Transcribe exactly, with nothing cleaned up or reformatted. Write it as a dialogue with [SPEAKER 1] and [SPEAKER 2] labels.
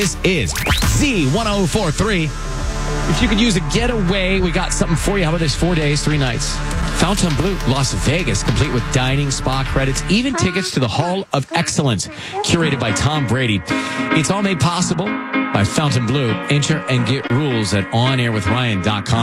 [SPEAKER 1] This is Z ten forty-three. If you could use a getaway, we got something for you. How about this? Four days, three nights. Fontainebleau, Las Vegas, complete with dining, spa credits, even tickets to the Hall of Excellence, curated by Tom Brady. It's all made possible by Fontainebleau. Enter and get rules at on air with ryan dot com.